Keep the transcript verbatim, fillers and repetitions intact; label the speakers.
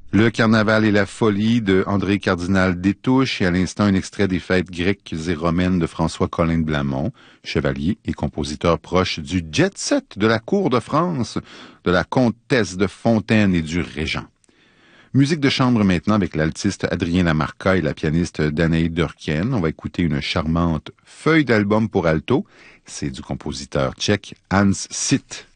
Speaker 1: Le carnaval et la folie de André Cardinal Détouche et à l'instant un extrait des fêtes grecques et romaines de François Collin de Blamont, chevalier et compositeur proche du jet-set de la cour de France, de la comtesse de Fontaine et du régent. Musique de chambre maintenant avec l'altiste Adrien Lamarca et la pianiste Danaï Durkheim. On va écouter une charmante feuille d'album pour alto. C'est du compositeur tchèque Hans Sitt.